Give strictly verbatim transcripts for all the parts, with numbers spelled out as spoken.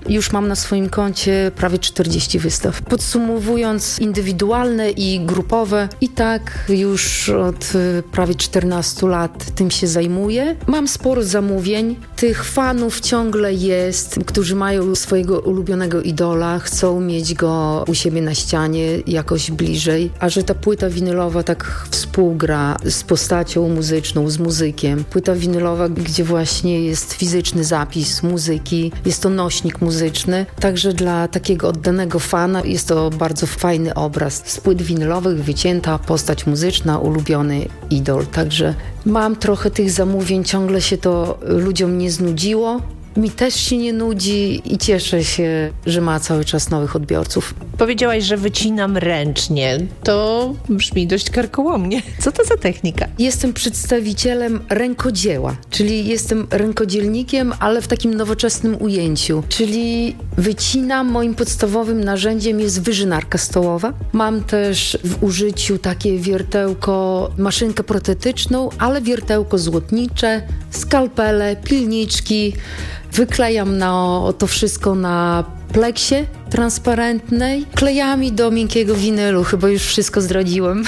już mam na swoim koncie prawie czterdzieści wystaw. Podsumowując, indywidualne i grupowe, i tak już od prawie czternastu lat tym się zajmuję. Mam sporo zamówień. Tych fanów ciągle jest, którzy mają swojego ulubionego idola, chcą mieć go u siebie na ścianie jakoś bliżej, a że ta płyta winylowa tak współgra z postacią muzyczną, z muzykiem. Płyta winylowa, gdzie właśnie jest fizyczny zapis muzyki, jest to nośnik muzyczny, także dla takiego oddanego fana jest to bardzo fajny obraz. Z płyt winylowych wycięta postać muzyczna, ulubiony idol, także mam trochę tych zamówień, ciągle się to ludziom nie znudziło. Mi też się nie nudzi i cieszę się, że ma cały czas nowych odbiorców. Powiedziałaś, że wycinam ręcznie. To brzmi dość karkołomnie. Co to za technika? Jestem przedstawicielem rękodzieła, czyli jestem rękodzielnikiem, ale w takim nowoczesnym ujęciu. Czyli wycinam, moim podstawowym narzędziem jest wyżynarka stołowa. Mam też w użyciu takie wiertełko, maszynkę protetyczną, ale wiertełko złotnicze, skalpele, pilniczki. Wyklejam na, to wszystko na pleksie transparentnej, klejami do miękkiego winylu. Chyba już wszystko zdradziłem.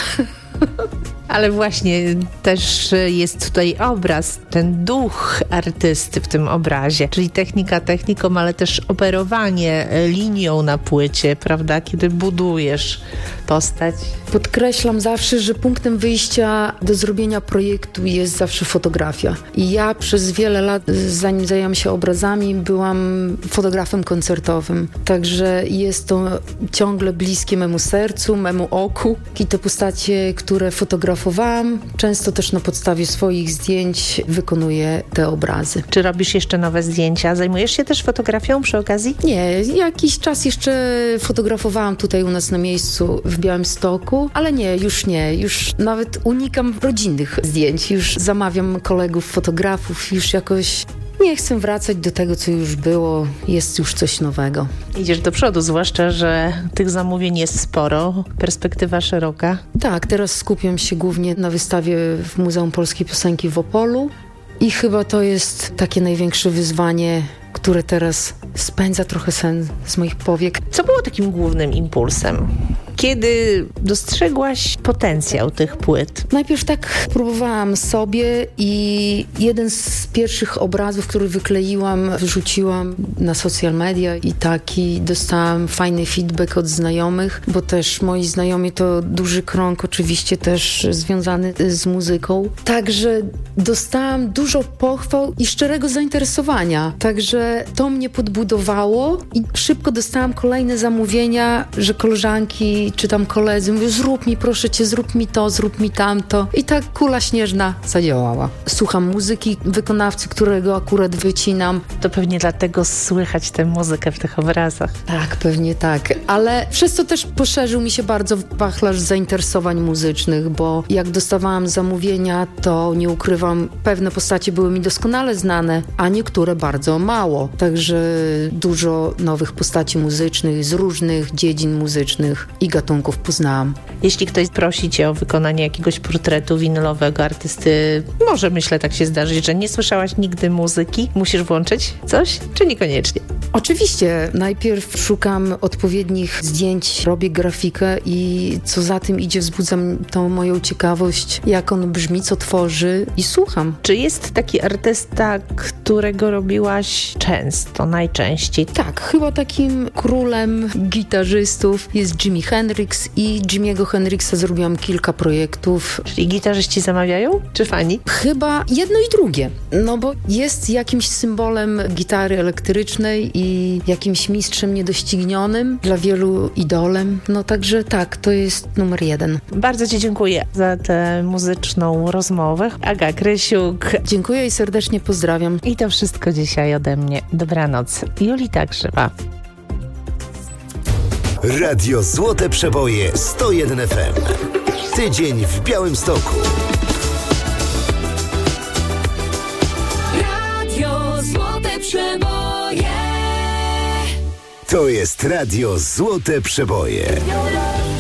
Ale właśnie też jest tutaj obraz, ten duch artysty w tym obrazie, czyli technika techniką, ale też operowanie linią na płycie, prawda, kiedy budujesz postać. Podkreślam zawsze, że punktem wyjścia do zrobienia projektu jest zawsze fotografia. I ja przez wiele lat, zanim zajęłam się obrazami, byłam fotografem koncertowym. Także jest to ciągle bliskie memu sercu, memu oku. I te postacie, które fotografowałam, często też na podstawie swoich zdjęć wykonuję te obrazy. Czy robisz jeszcze nowe zdjęcia? Zajmujesz się też fotografią przy okazji? Nie, jakiś czas jeszcze fotografowałam tutaj u nas na miejscu w Białymstoku, ale nie, już nie. Już nawet unikam rodzinnych zdjęć. Już zamawiam kolegów, fotografów, już jakoś nie chcę wracać do tego, co już było. Jest już coś nowego. Idziesz do przodu, zwłaszcza, że tych zamówień jest sporo, perspektywa szeroka. Tak, teraz skupiam się głównie na wystawie w Muzeum Polskiej Piosenki w Opolu i chyba to jest takie największe wyzwanie, które teraz spędza trochę sen z moich powiek. Co było takim głównym impulsem? Kiedy dostrzegłaś potencjał tych płyt? Najpierw tak próbowałam sobie i jeden z pierwszych obrazów, który wykleiłam, wrzuciłam na social media i taki dostałam fajny feedback od znajomych, bo też moi znajomi to duży krąg, oczywiście też związany z muzyką. Także dostałam dużo pochwał i szczerego zainteresowania. Także to mnie podbudowało i szybko dostałam kolejne zamówienia, że koleżanki czy tam koledzy mówią, zrób mi, proszę cię, zrób mi to, zrób mi tamto. I tak kula śnieżna zadziałała. Słucham muzyki wykonawcy, którego akurat wycinam. To pewnie dlatego słychać tę muzykę w tych obrazach. Tak, pewnie tak. Ale przez to też poszerzył mi się bardzo wachlarz zainteresowań muzycznych, bo jak dostawałam zamówienia, to nie ukrywam, pewne postacie były mi doskonale znane, a niektóre bardzo mało. Także dużo nowych postaci muzycznych z różnych dziedzin muzycznych i gatunków poznałam. Jeśli ktoś prosi cię o wykonanie jakiegoś portretu winylowego artysty, może myślę tak się zdarzyć, że nie słyszałaś nigdy muzyki, musisz włączyć coś, czy niekoniecznie? Oczywiście. Najpierw szukam odpowiednich zdjęć, robię grafikę i co za tym idzie, wzbudzam tą moją ciekawość, jak on brzmi, co tworzy i słucham. Czy jest taki artysta, którego robiłaś często, najczęściej? Tak, chyba takim królem gitarzystów jest Jimi Hendrix i Jimiego Hendrixa zrobiłam kilka projektów. Czyli gitarzyści zamawiają, czy fani? Chyba jedno i drugie, no bo jest jakimś symbolem gitary elektrycznej i jakimś mistrzem niedoścignionym, dla wielu idolem, no także tak, to jest numer jeden. Bardzo ci dziękuję za tę muzyczną rozmowę. Aga Krysiuk. Dziękuję i serdecznie pozdrawiam. I to wszystko dzisiaj ode mnie. Dobranoc. Julita Grzywa. Radio Złote Przeboje sto jeden F M. Tydzień w Białymstoku. Radio Złote Przeboje. To jest Radio Złote Przeboje.